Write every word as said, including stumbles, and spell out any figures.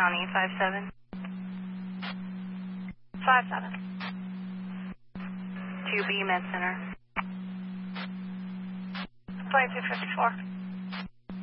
County, five seven. five seven. two B Med Center. twenty-two fifty-four.